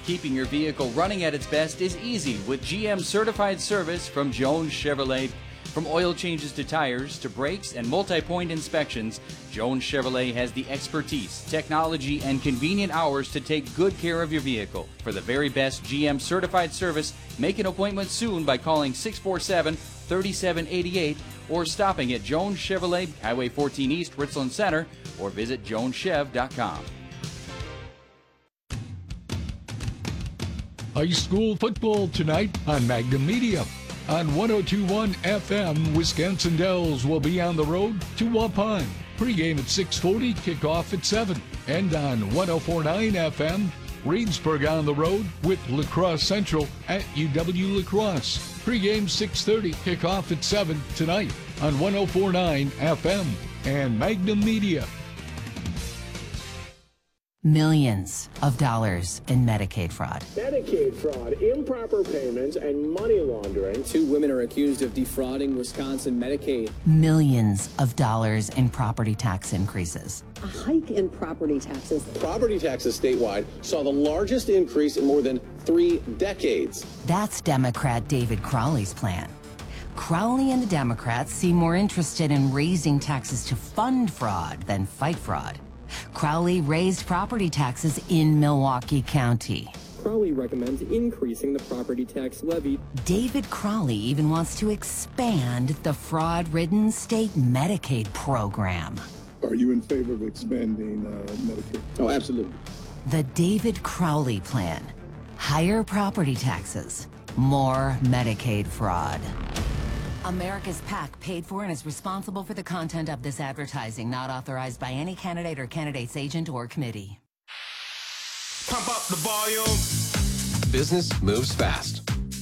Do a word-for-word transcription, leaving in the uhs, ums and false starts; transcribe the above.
Keeping your vehicle running at its best is easy with G M certified service from Jones Chevrolet. From oil changes to tires to brakes and multi-point inspections, Jones Chevrolet has the expertise, technology, and convenient hours to take good care of your vehicle. For the very best G M certified service, make an appointment soon by calling six four seven, three seven eight eight or stopping at Jones Chevrolet, Highway fourteen East, Richland Center, or visit jones chev dot com. High school football tonight on Magnum Media. On one oh two point one F M, Wisconsin Dells will be on the road to Waupun. Pre-game at six forty, kickoff at seven. And on one oh four point nine F M, Reedsburg on the road with La Crosse Central at U W La Crosse. Pre-game six thirty, kickoff at seven tonight on one oh four point nine F M and Magnum Media. Millions of dollars in Medicaid fraud. Medicaid fraud, improper payments, and money laundering. Two women are accused of defrauding Wisconsin Medicaid. Millions of dollars in property tax increases. A hike in property taxes. Property taxes statewide saw the largest increase in more than three decades. That's Democrat David Crowley's plan. Crowley and the Democrats seem more interested in raising taxes to fund fraud than fight fraud. Crowley raised property taxes in Milwaukee County. Crowley recommends increasing the property tax levy. David Crowley even wants to expand the fraud-ridden state Medicaid program. Are you in favor of expanding uh, Medicaid? Oh, absolutely. The David Crowley plan. Higher property taxes, more Medicaid fraud. America's PAC paid for and is responsible for the content of this advertising, not authorized by any candidate or candidate's agent or committee. Pump up the volume. Business moves fast.